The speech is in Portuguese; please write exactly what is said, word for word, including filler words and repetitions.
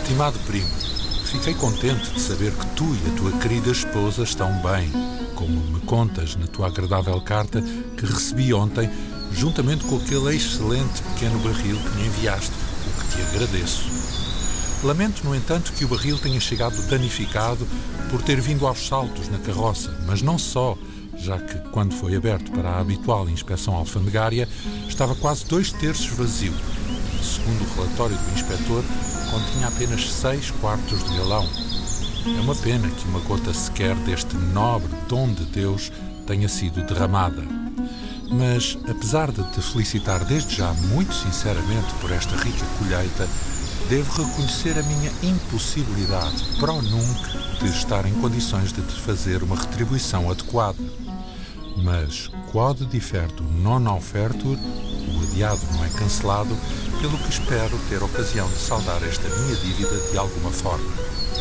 Estimado primo, fiquei contente de saber que tu e a tua querida esposa estão bem, como me contas na tua agradável carta que recebi ontem, juntamente com aquele excelente pequeno barril que me enviaste, o que te agradeço. Lamento, no entanto, que o barril tenha chegado danificado por ter vindo aos saltos na carroça, mas não só, já que, quando foi aberto para a habitual inspeção alfandegária, estava quase dois terços vazio e, segundo o relatório do inspetor, continha apenas seis quartos de galão. É uma pena que uma gota sequer deste nobre dom de Deus tenha sido derramada. Mas, apesar de te felicitar desde já muito sinceramente por esta rica colheita, devo reconhecer a minha impossibilidade, pro nunc, de estar em condições de te fazer uma retribuição adequada. Mas, quod difertur non offertur, o adiado não é cancelado, pelo que espero ter ocasião de saldar esta minha dívida de alguma forma.